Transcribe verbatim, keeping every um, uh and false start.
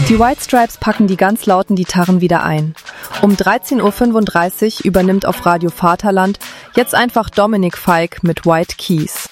Die White Stripes packen die ganz lauten Gitarren wieder ein. Um dreizehn Uhr fünfunddreißig übernimmt auf Radio Vaterland jetzt einfach Dominik Fike mit White Keys.